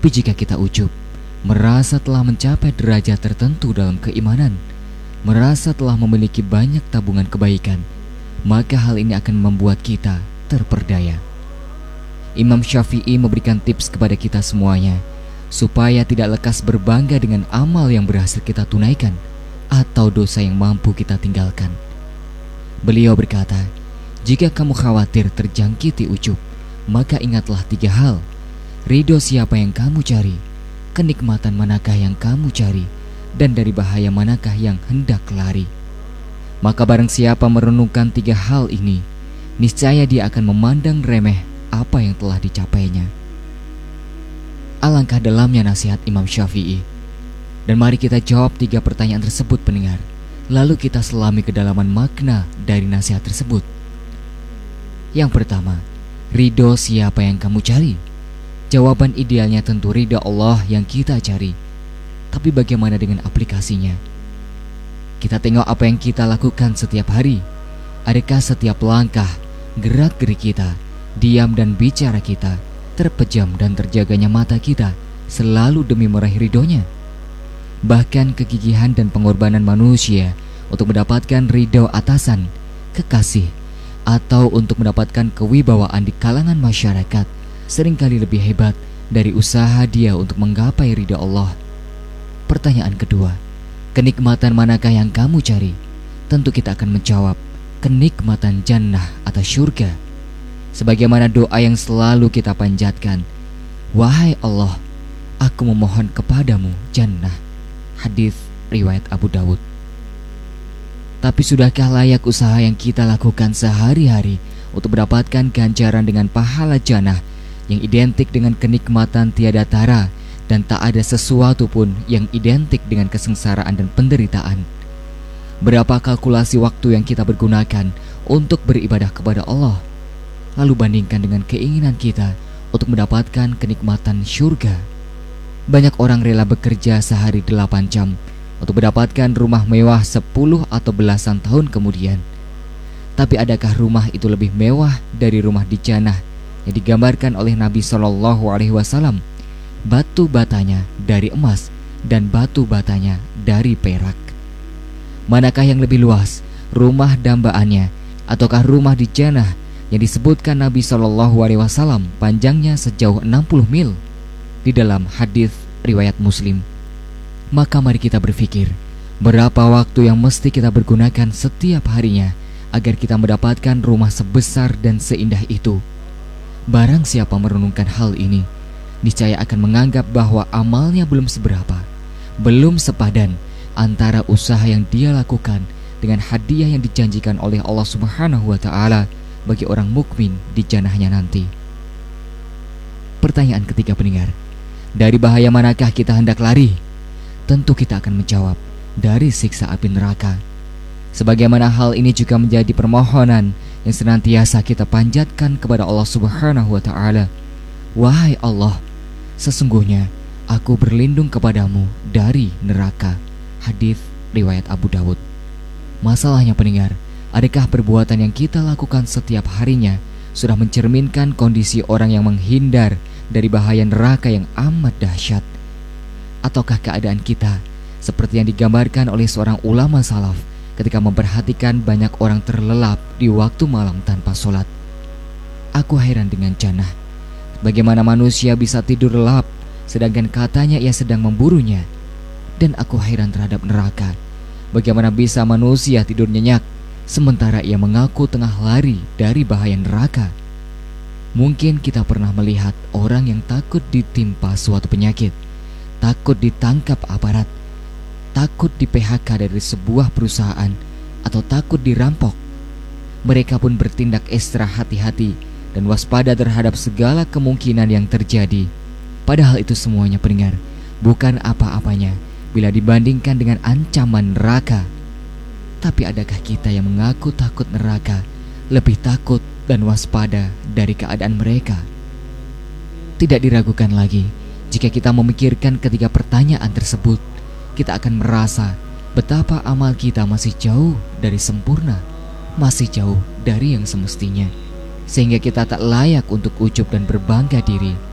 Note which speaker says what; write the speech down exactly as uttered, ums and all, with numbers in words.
Speaker 1: Tapi jika kita ujub, merasa telah mencapai derajat tertentu dalam keimanan, merasa telah memiliki banyak tabungan kebaikan, maka hal ini akan membuat kita terperdaya. Imam Syafi'i memberikan tips kepada kita semuanya supaya tidak lekas berbangga dengan amal yang berhasil kita tunaikan atau dosa yang mampu kita tinggalkan. Beliau berkata, jika kamu khawatir terjangkiti ujub, maka ingatlah tiga hal. Ridho siapa yang kamu cari, kenikmatan manakah yang kamu cari, dan dari bahaya manakah yang hendak lari. Maka barang siapa merenungkan tiga hal ini, niscaya dia akan memandang remeh apa yang telah dicapainya. Alangkah dalamnya nasihat Imam Syafi'i. Dan mari kita jawab tiga pertanyaan tersebut pendengar, lalu kita selami kedalaman makna dari nasihat tersebut. Yang pertama, ridho siapa yang kamu cari? Jawaban idealnya tentu ridho Allah yang kita cari. Tapi bagaimana dengan aplikasinya? Kita tengok apa yang kita lakukan setiap hari. Adakah setiap langkah, gerak-gerik kita, diam dan bicara kita, terpejam dan terjaganya mata kita selalu demi meraih ridhonya? Bahkan kegigihan dan pengorbanan manusia untuk mendapatkan ridho atasan, kekasih, atau untuk mendapatkan kewibawaan di kalangan masyarakat seringkali lebih hebat dari usaha dia untuk menggapai ridha Allah. Pertanyaan kedua, kenikmatan manakah yang kamu cari? Tentu kita akan menjawab, kenikmatan jannah atau syurga. Sebagaimana doa yang selalu kita panjatkan, wahai Allah, aku memohon kepadamu jannah. Hadis riwayat Abu Dawud. Tapi sudahkah layak usaha yang kita lakukan sehari-hari untuk mendapatkan ganjaran dengan pahala jannah yang identik dengan kenikmatan tiada tara dan tak ada sesuatu pun yang identik dengan kesengsaraan dan penderitaan? Berapa kalkulasi waktu yang kita pergunakan untuk beribadah kepada Allah? Lalu bandingkan dengan keinginan kita untuk mendapatkan kenikmatan syurga. Banyak orang rela bekerja sehari delapan jam untuk mendapatkan rumah mewah sepuluh atau belasan tahun kemudian. Tapi adakah rumah itu lebih mewah dari rumah di jannah yang digambarkan oleh Nabi shallallahu alaihi wasallam? Batu batanya dari emas dan batu batanya dari perak. Manakah yang lebih luas, rumah dambaannya ataukah rumah di jannah yang disebutkan Nabi shallallahu alaihi wasallam panjangnya sejauh enam puluh mil di dalam hadis riwayat Muslim? Maka mari kita berpikir, berapa waktu yang mesti kita pergunakan setiap harinya agar kita mendapatkan rumah sebesar dan seindah itu. Barang siapa merenungkan hal ini, niscaya akan menganggap bahwa amalnya belum seberapa, belum sepadan antara usaha yang dia lakukan dengan hadiah yang dijanjikan oleh Allah Subhanahu wa taala bagi orang mukmin di jannahnya nanti. Pertanyaan ketiga pendengar, dari bahaya manakah kita hendak lari? Tentu kita akan menjawab, dari siksa api neraka. Sebagaimana hal ini juga menjadi permohonan yang senantiasa kita panjatkan kepada Allah Subhanahu wa taala. Wahai Allah, sesungguhnya aku berlindung kepadamu dari neraka. Hadis riwayat Abu Dawud. Masalahnya pendengar, adakah perbuatan yang kita lakukan setiap harinya sudah mencerminkan kondisi orang yang menghindar dari bahaya neraka yang amat dahsyat? Ataukah keadaan kita seperti yang digambarkan oleh seorang ulama salaf ketika memperhatikan banyak orang terlelap di waktu malam tanpa sholat? Aku heran dengan jannah. Bagaimana manusia bisa tidur lelap sedangkan katanya ia sedang memburunya? Dan aku heran terhadap neraka. Bagaimana bisa manusia tidur nyenyak sementara ia mengaku tengah lari dari bahaya neraka? Mungkin kita pernah melihat orang yang takut ditimpa suatu penyakit, takut ditangkap aparat, takut di P H K dari sebuah perusahaan, atau takut dirampok. Mereka pun bertindak ekstra hati-hati dan waspada terhadap segala kemungkinan yang terjadi. Padahal itu semuanya pendengar, bukan apa-apanya bila dibandingkan dengan ancaman neraka. Tapi adakah kita yang mengaku takut neraka lebih takut dan waspada dari keadaan mereka? Tidak diragukan lagi, jika kita memikirkan ketiga pertanyaan tersebut, kita akan merasa betapa amal kita masih jauh dari sempurna, masih jauh dari yang semestinya, sehingga kita tak layak untuk ujub dan berbangga diri